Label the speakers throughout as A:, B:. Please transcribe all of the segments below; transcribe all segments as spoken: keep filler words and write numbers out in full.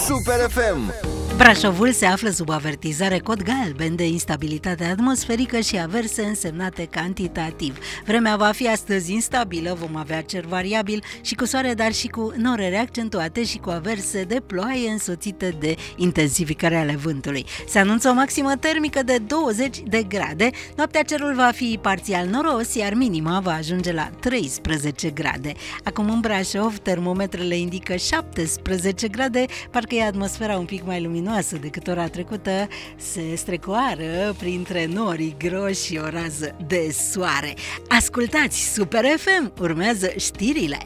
A: Super F M.
B: Brașovul se află sub avertizare cod galben de instabilitate atmosferică și averse însemnate cantitativ. Vremea va fi astăzi instabilă, vom avea cer variabil și cu soare, dar și cu norere accentuate și cu averse de ploaie însoțite de intensificare ale vântului. Se anunță o maximă termică de douăzeci de grade, noaptea cerul va fi parțial noros, iar minima va ajunge la treisprezece grade. Acum în Brașov, termometrele indică șaptesprezece grade, parcă e atmosfera un pic mai luminoasă decât ora trecută, se strecoară printre norii groși o rază de soare. Ascultați Super F M, urmează știrile.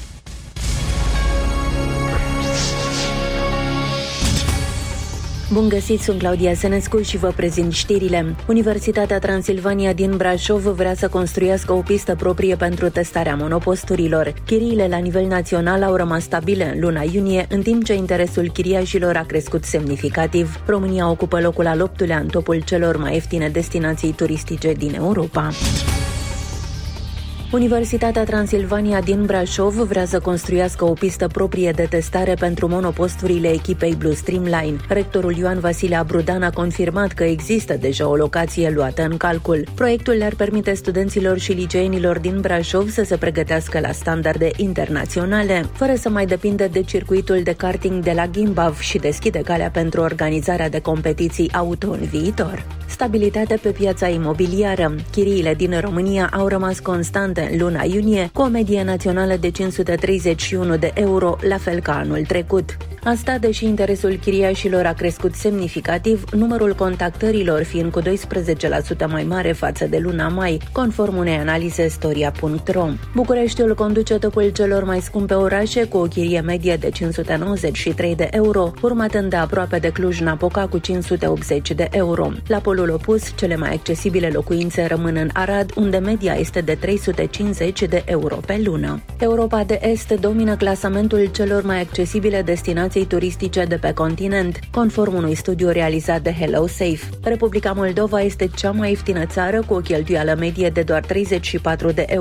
C: Bun găsit, sunt Claudia Senescu și vă prezint știrile. Universitatea Transilvania din Brașov vrea să construiască o pistă proprie pentru testarea monoposturilor. Chiriile la nivel național au rămas stabile în luna iunie, în timp ce interesul chiriașilor a crescut semnificativ. România ocupă locul al optulea în topul celor mai ieftine destinații turistice din Europa. Universitatea Transilvania din Brașov vrea să construiască o pistă proprie de testare pentru monoposturile echipei Blue Streamline. Rectorul Ioan Vasile Abrudan a confirmat că există deja o locație luată în calcul. Proiectul le-ar permite studenților și liceenilor din Brașov să se pregătească la standarde internaționale, fără să mai depindă de circuitul de karting de la Gimbav și deschide calea pentru organizarea de competiții auto în viitor. Stabilitate pe piața imobiliară. Chiriile din România au rămas constante în luna iunie, cu o medie națională de cinci sute treizeci și unu de euro, la fel ca anul trecut. Asta, deși interesul chiriașilor a crescut semnificativ, numărul contactărilor fiind cu doisprezece la sută mai mare față de luna mai, conform unei analize Storia punct ro. Bucureștiul conduce topul celor mai scumpe orașe, cu o chirie medie de cinci sute nouăzeci și trei de euro, urmat îndeaproape de Cluj-Napoca cu cinci sute optzeci de euro. La polul opus, cele mai accesibile locuințe rămân în Arad, unde media este de trei sute cincizeci de euro pe lună. Europa de Est domină clasamentul celor mai accesibile destinații turistice de pe continent, conform unui studiu realizat de Hello Safe. Republica Moldova este cea mai ieftină țară, cu o cheltuială medie de doar treizeci și patru de euro